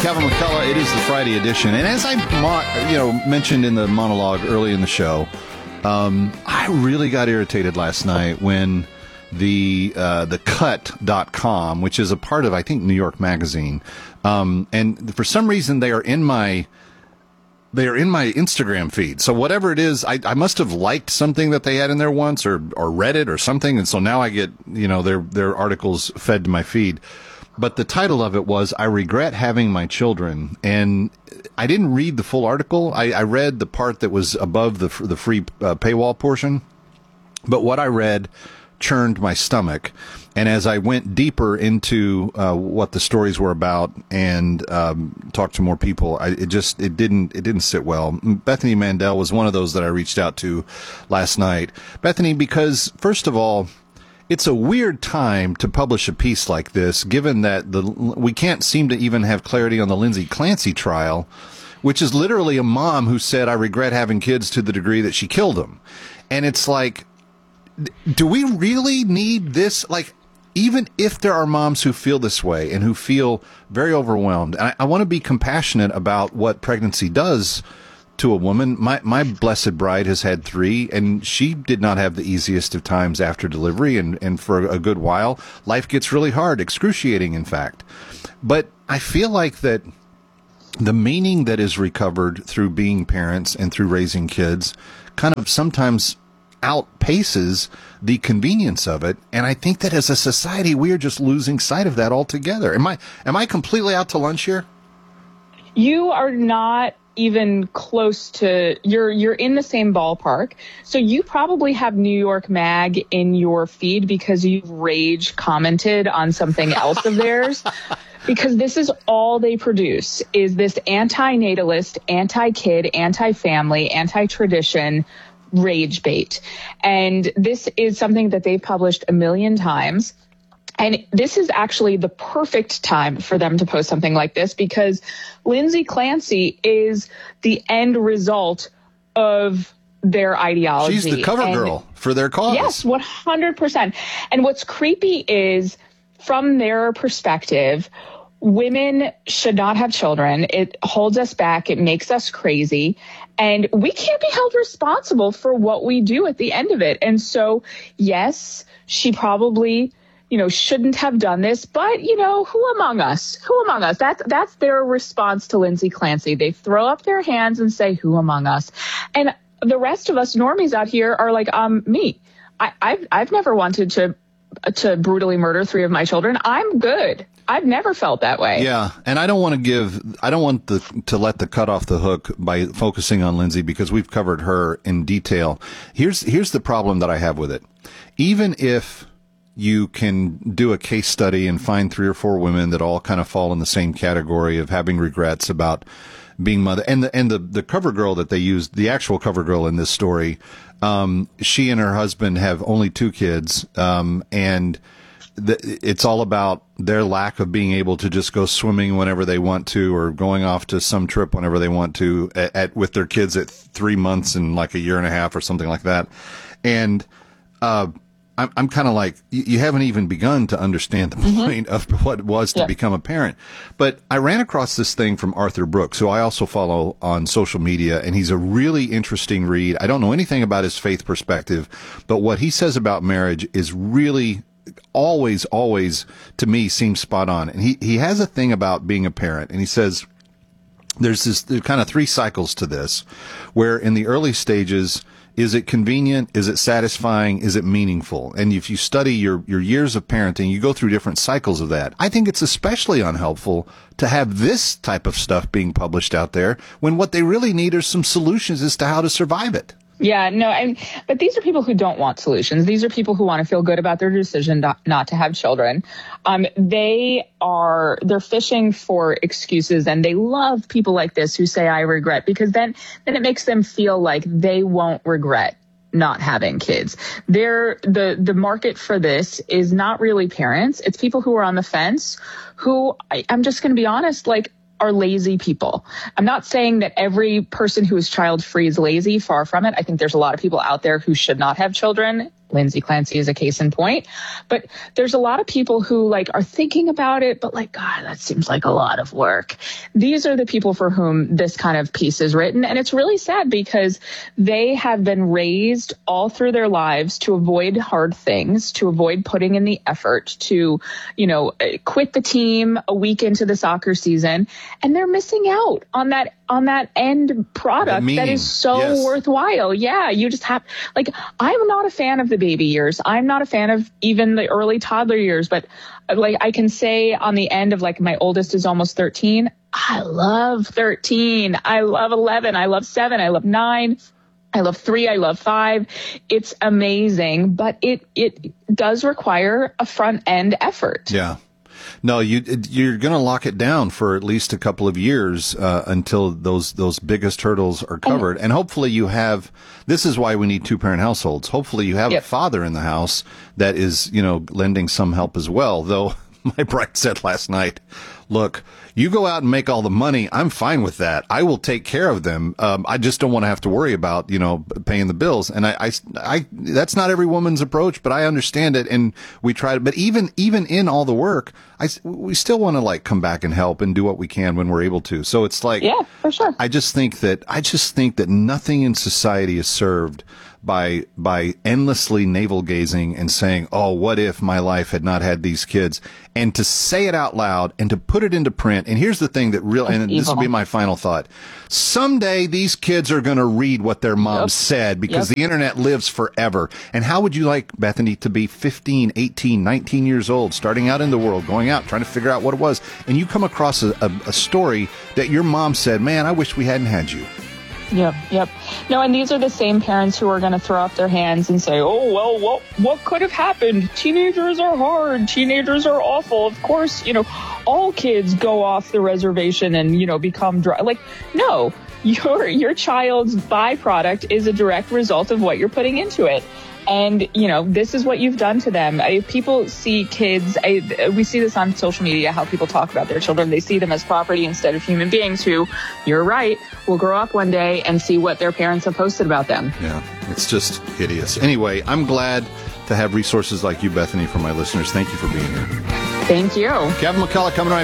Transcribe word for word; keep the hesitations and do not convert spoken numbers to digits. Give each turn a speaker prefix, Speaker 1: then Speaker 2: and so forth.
Speaker 1: Kevin McCullough. It is the Friday edition. And as I you know, mentioned in the monologue early in the show, um, I really got irritated last night when the uh, the cut dot com, which is a part of, I think, New York Magazine, um, and for some reason they are in my they are in my Instagram feed. So whatever it is, I, I must have liked something that they had in there once, or or read it or something, and so now I get you know their their articles fed to my feed. But the title of it was, I regret having my children. And I didn't read the full article. I, I read the part that was above the, the free uh, paywall portion. But what I read churned my stomach. And as I went deeper into uh, what the stories were about and um, talked to more people, I, it just it didn't it didn't sit well. Bethany Mandel was one of those that I reached out to last night. Bethany, because first of all, it's a weird time to publish a piece like this, given that the we can't seem to even have clarity on the Lindsay Clancy trial, which is literally a mom who said, I regret having kids to the degree that she killed them. And it's like, do we really need this? Like, even if there are moms who feel this way and who feel very overwhelmed, and I, I want to be compassionate about what pregnancy does to a woman. My my blessed bride has had three, and she did not have the easiest of times after delivery, and, and for a good while, life gets really hard, excruciating, in fact. But I feel like that the meaning that is recovered through being parents and through raising kids kind of sometimes outpaces the convenience of it, and I think that as a society, we are just losing sight of that altogether. Am I am I completely out to lunch here?
Speaker 2: You are not even close to, you're you're in the same ballpark. So you probably have New York Mag in your feed because you've rage commented on something else of theirs. Because this is all they produce, is this anti-natalist, anti-kid, anti-family, anti-tradition rage bait. And this is something that they've published a million times. And this is actually the perfect time for them to post something like this, because Lindsay Clancy is the end result of their ideology.
Speaker 1: She's the cover
Speaker 2: and
Speaker 1: girl for their cause.
Speaker 2: Yes, one hundred percent. And what's creepy is, from their perspective, women should not have children. It holds us back. It makes us crazy. And we can't be held responsible for what we do at the end of it. And so, yes, she probably, you know, shouldn't have done this, but, you know, who among us? Who among us? That's that's their response to Lindsay Clancy. They throw up their hands and say, who among us? And the rest of us normies out here are like, um, me. I, I've I've never wanted to to brutally murder three of my children. I'm good. I've never felt that way.
Speaker 1: Yeah, and I don't want to give, I don't want the, to let the cut off the hook by focusing on Lindsay, because we've covered her in detail. Here's here's the problem that I have with it. Even if you can do a case study and find three or four women that all kind of fall in the same category of having regrets about being mother, and the and the, the cover girl that they used, the actual cover girl in this story, um, she and her husband have only two kids, um, and the, it's all about their lack of being able to just go swimming whenever they want to, or going off to some trip whenever they want to, at, at with their kids at three months and like a year and a half or something like that, and uh. I'm, I'm kind of like, you haven't even begun to understand the point mm-hmm. of what it was to yeah. become a parent. But I ran across this thing from Arthur Brooks, who I also follow on social media, and he's a really interesting read. I don't know anything about his faith perspective, but what he says about marriage is really always, always, to me, seems spot on. And he, he has a thing about being a parent, and he says there's this there's kind of three cycles to this, where in the early stages, is it convenient? Is it satisfying? Is it meaningful? And if you study your, your years of parenting, you go through different cycles of that. I think it's especially unhelpful to have this type of stuff being published out there when what they really need are some solutions as to how to survive it.
Speaker 2: Yeah, no, and but these are people who don't want solutions. These are people who want to feel good about their decision not, not to have children. Um, they are, they're fishing for excuses, and they love people like this who say, I regret, because then, then it makes them feel like they won't regret not having kids. They're, the, the market for this is not really parents. It's people who are on the fence, who, I, I'm just going to be honest, like, are lazy people. I'm not saying that every person who is child free is lazy, far from it. I think there's a lot of people out there who should not have children Lindsay Clancy is a case in point. But there's a lot of people who like are thinking about it, but like, God, that seems like a lot of work. These are the people for whom this kind of piece is written. And it's really sad because they have been raised all through their lives to avoid hard things, to avoid putting in the effort, to, you know, quit the team a week into the soccer season. And they're missing out on that on that end product that is so
Speaker 1: yes.
Speaker 2: worthwhile. Yeah, you just have, like, I'm not a fan of the baby years. I'm not a fan of even the early toddler years, but like I can say on the end of like my oldest is almost thirteen. I love thirteen. I love eleven. I love seven. I love nine. I love three. I love five. It's amazing, but it, it does require a front end effort.
Speaker 1: Yeah. No, you, you're going to lock it down for at least a couple of years uh, until those those biggest hurdles are covered. And, and hopefully you have, this is why we need two-parent households. Hopefully you have yep. a father in the house that is, you know, lending some help as well. Though my bride said last night, look, you go out and make all the money. I'm fine with that. I will take care of them. Um, I just don't want to have to worry about, you know, paying the bills. And I, I, I, that's not every woman's approach, but I understand it. And we try to, but even, even in all the work, I, we still want to like come back and help and do what we can when we're able to. So it's like,
Speaker 2: yeah, for sure.
Speaker 1: I just think that, I just think that nothing in society is served by by endlessly navel gazing and saying, oh, what if my life had not had these kids? And to say it out loud and to put it into print. And here's the thing that really, and
Speaker 2: evil.
Speaker 1: This will be my final thought. Someday these kids are going to read what their mom yep. said because yep. the internet lives forever. And how would you like, Bethany, to be fifteen, eighteen, nineteen years old, starting out in the world, going out, trying to figure out what it was, and you come across a, a, a story that your mom said, man, I wish we hadn't had you.
Speaker 2: Yep, yep. No, and these are the same parents who are going to throw up their hands and say, oh, well, what what could have happened? Teenagers are hard. Teenagers are awful. Of course, you know, all kids go off the reservation and, you know, become dry. Like, no, your your child's byproduct is a direct result of what you're putting into it. And, you know, this is what you've done to them. I, people see kids, I, we see this on social media, how people talk about their children. They see them as property instead of human beings who, you're right, will grow up one day and see what their parents have posted about them.
Speaker 1: Yeah, it's just hideous. Anyway, I'm glad to have resources like you, Bethany, for my listeners. Thank you for being here.
Speaker 2: Thank you.
Speaker 1: Kevin McCullough coming right